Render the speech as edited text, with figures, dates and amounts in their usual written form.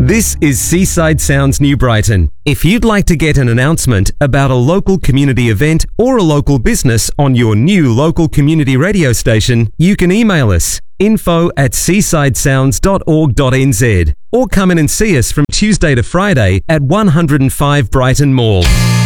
This is Seaside Sounds New Brighton. If you'd like to get an announcement about a local community event or a local business on your new local community radio station, you can email us info@seasidesounds.org.nz or come in and see us from Tuesday to Friday at 105 Brighton Mall.